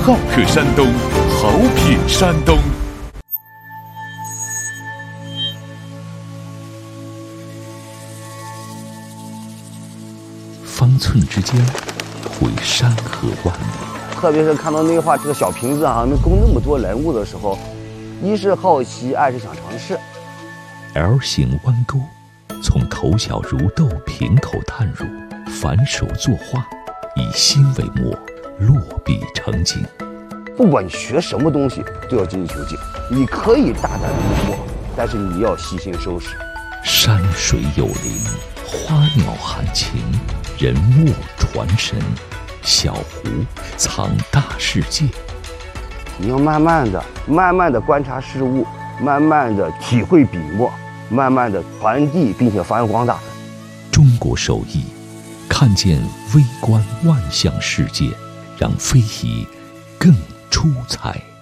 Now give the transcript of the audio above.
好客山东，好品山东。 方寸之间，绘山河万里。 特别是看到那画这个小瓶子能供那么多人物的时候，一是好奇，二是想尝试。 L 型弯钩，从头小如豆瓶口探入，反手作画，以心为墨，落笔成景。 不管学什么东西，都要精益求精。你可以大胆的幽默，但是你要细心收拾。 山水有灵，花鸟含情，人物传神，小湖藏大世界。 你要慢慢的观察事物，慢慢的体会笔墨，慢慢的传递，并且发扬光大。 中国手艺，看见微观万象世界，让非遗更出彩。